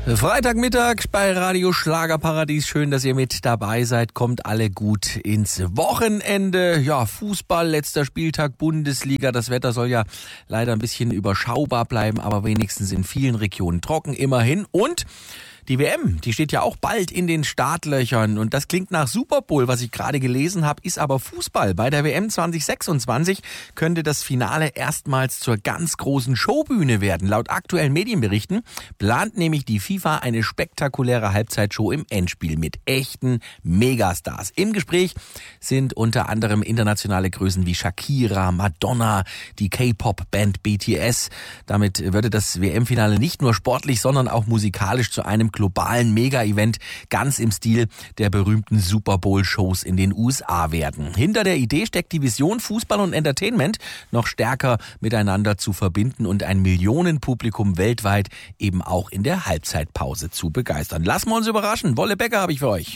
Freitagmittag bei Radio Schlagerparadies. Schön, dass ihr mit dabei seid. Kommt alle gut ins Wochenende. Ja, Fußball, letzter Spieltag, Bundesliga. Das Wetter soll ja leider ein bisschen überschaubar bleiben, aber wenigstens in vielen Regionen trocken immerhin. Und die WM, die steht ja auch bald in den Startlöchern und das klingt nach Super Bowl, was ich gerade gelesen habe, ist aber Fußball. Bei der WM 2026 könnte das Finale erstmals zur ganz großen Showbühne werden. Laut aktuellen Medienberichten plant nämlich die FIFA eine spektakuläre Halbzeitshow im Endspiel mit echten Megastars. Im Gespräch sind unter anderem internationale Größen wie Shakira, Madonna, die K-Pop-Band BTS. Damit würde das WM-Finale nicht nur sportlich, sondern auch musikalisch zu einem globalen Mega-Event ganz im Stil der berühmten Super Bowl-Shows in den USA werden. Hinter der Idee steckt die Vision, Fußball und Entertainment noch stärker miteinander zu verbinden und ein Millionenpublikum weltweit eben auch in der Halbzeitpause zu begeistern. Lassen wir uns überraschen. Wolle Becker habe ich für euch.